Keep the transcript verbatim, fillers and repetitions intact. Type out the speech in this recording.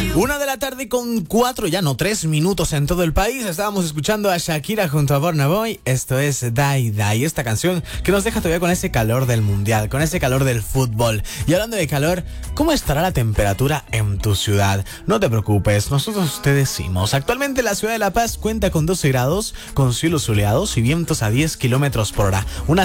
Una de la tarde con cuatro, ya no tres minutos en todo el país. Estábamos escuchando a Shakira junto a Burna Boy. Esto es Die Die, esta canción que nos deja todavía con ese calor del mundial, con ese calor del fútbol. Y hablando de calor, ¿cómo estará la temperatura en tu ciudad? No te preocupes, nosotros te decimos. Actualmente la ciudad de La Paz cuenta con doce grados, con cielos soleados y vientos a diez kilómetros por hora. Una